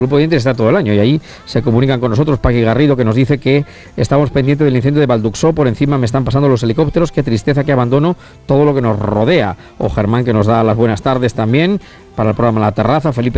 Grupo de oyentes está todo el año y ahí se comunican con nosotros. Paqui Garrido, que nos dice que estamos pendientes del incendio de Valduxó, por encima me están pasando los helicópteros, qué tristeza, qué abandono, todo lo que nos rodea. O Germán, que nos da las buenas tardes también para el programa La Terraza. Felipe